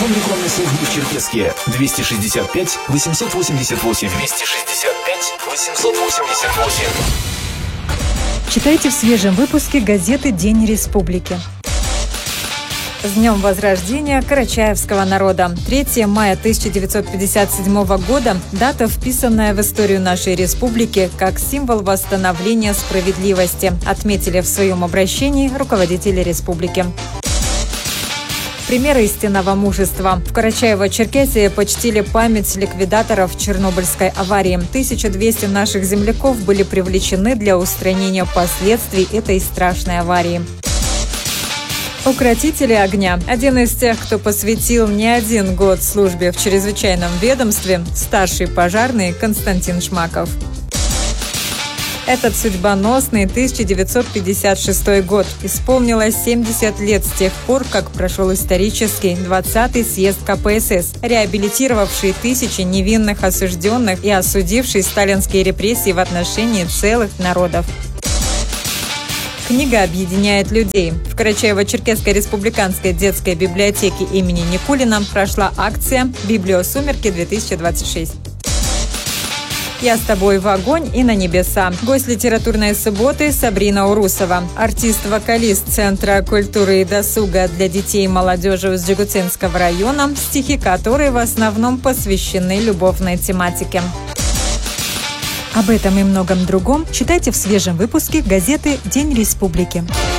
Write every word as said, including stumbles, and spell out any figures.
Телефон рекламной службы в Черкесске двести шестьдесят пять восемьсот восемьдесят восемь. двести шестьдесят пять восемьсот восемьдесят восемь. Читайте в свежем выпуске газеты «День Республики». С Днем Возрождения карачаевского народа. третьего мая тысяча девятьсот пятьдесят седьмого года – дата, вписанная в историю нашей республики как символ восстановления справедливости, отметили в своем обращении руководители республики. Примеры истинного мужества. В Карачаево-Черкесии почтили память ликвидаторов Чернобыльской аварии. тысяча двести наших земляков были привлечены для устранения последствий этой страшной аварии. Укротители огня. Один из тех, кто посвятил не один год службе в чрезвычайном ведомстве, старший пожарный Константин Шмаков. Этот судьбоносный тысяча девятьсот пятьдесят шестой год. Исполнилось семьдесят лет с тех пор, как прошел исторический двадцатый съезд ка пэ эс эс, реабилитировавший тысячи невинных осужденных и осудивший сталинские репрессии в отношении целых народов. Книга объединяет людей. В Карачаево-Черкесской республиканской детской библиотеке имени Никулина прошла акция «Библиосумерки-две тысячи двадцать шесть». «Я с тобой в огонь и на небеса». Гость литературной субботы Сабрина Урусова. Артист-вокалист Центра культуры и досуга для детей и молодежи Узжигутинского района, стихи которой в основном посвящены любовной тематике. Об этом и многом другом читайте в свежем выпуске газеты «День Республики».